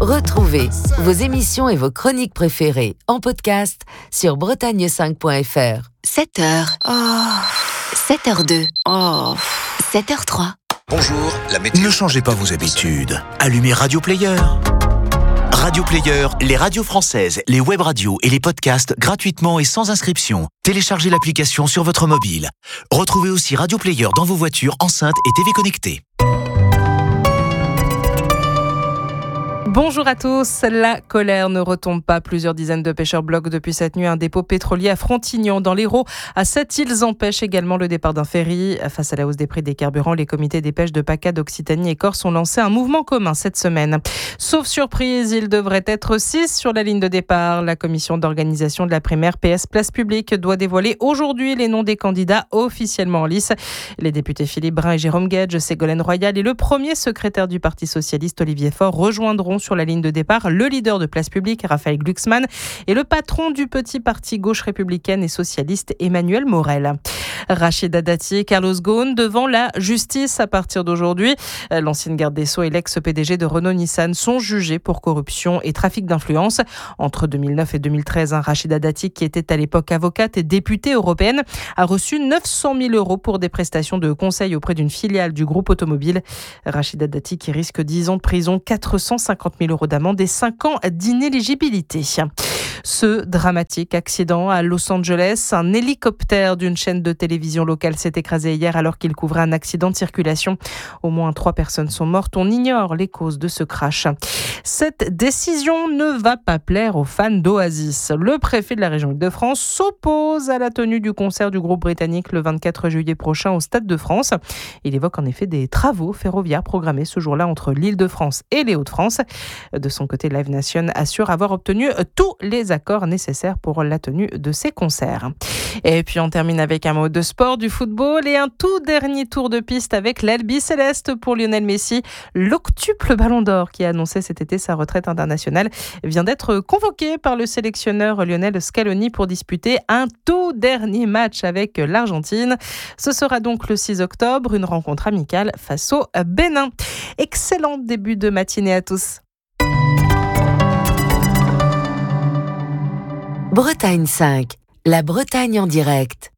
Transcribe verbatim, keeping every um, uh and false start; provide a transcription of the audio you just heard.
Retrouvez vos émissions et vos chroniques préférées en podcast sur bretagne cinq point f r. sept heures. Oh. sept heures deux. Oh. sept heures trois. Bonjour, la météo. Ne changez pas vos habitudes. Allumez Radio Player. Radio Player, les radios françaises, les web radios et les podcasts gratuitement et sans inscription. Téléchargez l'application sur votre mobile. Retrouvez aussi Radio Player dans vos voitures, enceintes et T V connectées. Bonjour à tous. La colère ne retombe pas. Plusieurs dizaines de pêcheurs bloquent depuis cette nuit un dépôt pétrolier à Frontignan dans l'Hérault. À cette île, ils empêchent également le départ d'un ferry. Face à la hausse des prix des carburants, les comités des pêches de PACA, d'Occitanie et Corse ont lancé un mouvement commun cette semaine. Sauf surprise, il devrait être six sur la ligne de départ. La commission d'organisation de la primaire P S Place Publique doit dévoiler aujourd'hui les noms des candidats officiellement en lice. Les députés Philippe Brun et Jérôme Guedj, Ségolène Royal et le premier secrétaire du Parti socialiste Olivier Faure rejoindront sur la ligne de départ le leader de Place Publique, Raphaël Glucksmann, et le patron du petit parti gauche républicaine et socialiste, Emmanuel Morel. Rachida Dati et Carlos Ghosn devant la justice à partir d'aujourd'hui. L'ancienne garde des Sceaux et l'ex-P D G de Renault-Nissan sont jugés pour corruption et trafic d'influence. Entre deux mille neuf et deux mille treize, Rachida Dati, qui était à l'époque avocate et députée européenne, a reçu neuf cent mille euros pour des prestations de conseil auprès d'une filiale du groupe automobile. Rachida Dati qui risque dix ans de prison, quatre cent cinquante mille euros d'amende et cinq ans d'inéligibilité. Ce dramatique accident à Los Angeles, un hélicoptère d'une chaîne de télévision locale s'est écrasé hier alors qu'il couvrait un accident de circulation. Au moins trois personnes sont mortes. On ignore les causes de ce crash. Cette décision ne va pas plaire aux fans d'Oasis. Le préfet de la région Île-de-France s'oppose à la tenue du concert du groupe britannique le vingt-quatre juillet prochain au Stade de France. Il évoque en effet des travaux ferroviaires programmés ce jour-là entre l'Île-de-France et les Hauts-de-France. De son côté, Live Nation assure avoir obtenu tous les accords nécessaires pour la tenue de ces concerts. Et puis on termine avec un mot de sport, du football et un tout dernier tour de piste avec l'Albi Céleste pour Lionel Messi. L'octuple Ballon d'Or qui a annoncé cet été sa retraite internationale vient d'être convoqué par le sélectionneur Lionel Scaloni pour disputer un tout dernier match avec l'Argentine. Ce sera donc le six octobre, une rencontre amicale face au Bénin. Excellent début de matinée à tous. Bretagne cinq, la Bretagne en direct.